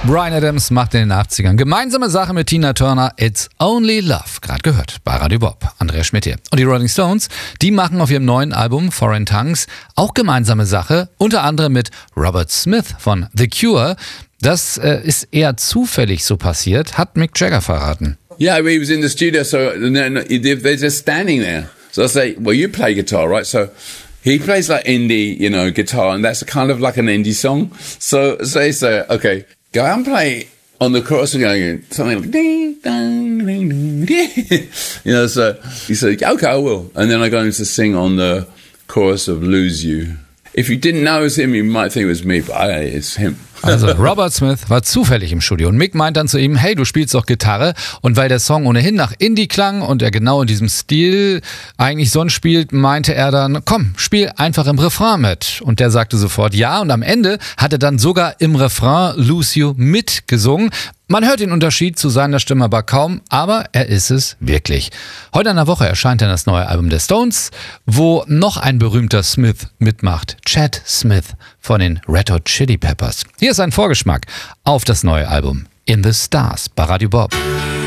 Bryan Adams macht in den 80ern gemeinsame Sache mit Tina Turner, It's Only Love, gerade gehört, bei Radio Bob. Andreas Schmidt hier. Und die Rolling Stones, die machen auf ihrem neuen Album Foreign Tongues auch gemeinsame Sache, unter anderem mit Robert Smith von The Cure. Das ist eher zufällig so passiert, hat Mick Jagger verraten. Yeah, he was in the studio, so they're just standing there. So I say, well, you play guitar, right? So he plays like indie, guitar, and that's kind of like an indie song. So they say, okay, go out and play on the chorus and going something like ding, dang, ding, ding, ding. So he said, okay, I will. And then I go in to sing on the chorus of Lose You. If you didn't know it was him, you might think it was me, but it's him. Also Robert Smith war zufällig im Studio und Mick meint dann zu ihm, hey, du spielst doch Gitarre, und weil der Song ohnehin nach Indie klang und er genau in diesem Stil eigentlich sonst spielt, meinte er dann, komm, spiel einfach im Refrain mit. Und der sagte sofort ja, und am Ende hat er dann sogar im Refrain Lose You mitgesungen. Man hört den Unterschied zu seiner Stimme aber kaum, aber er ist es wirklich. Heute in der Woche erscheint dann das neue Album der Stones, wo noch ein berühmter Smith mitmacht, Chad Smith von den Red Hot Chili Peppers. Hier ist ein Vorgeschmack auf das neue Album In the Stars bei Radio Bob.